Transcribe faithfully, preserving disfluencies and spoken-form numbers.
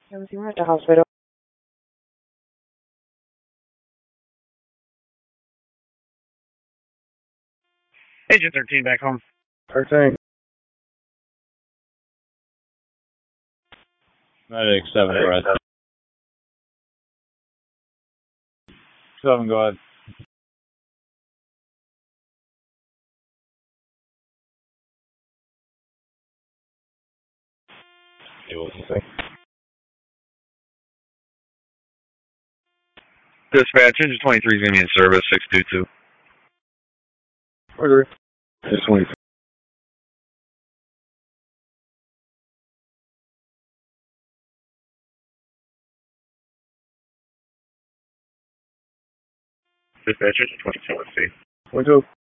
seventeen at the hospital. Agent thirteen back home. thirteen. Medic seven, go ahead. seven, go ahead. It was the same. Dispatch, engine twenty-three is going to be in service, six two two. Order. six twenty-three. Dispatch, engine twenty-two, let's see. twenty-two.